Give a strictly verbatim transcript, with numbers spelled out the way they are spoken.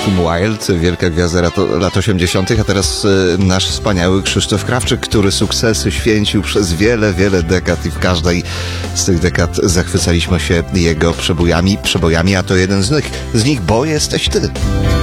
Kim Wilde, wielka gwiazda lat, lat osiemdziesiątych, a teraz y, nasz wspaniały Krzysztof Krawczyk, który sukcesy święcił przez wiele, wiele dekad i w każdej z tych dekad zachwycaliśmy się jego przebojami, przebojami, a to jeden z nich, z nich bo jesteś ty.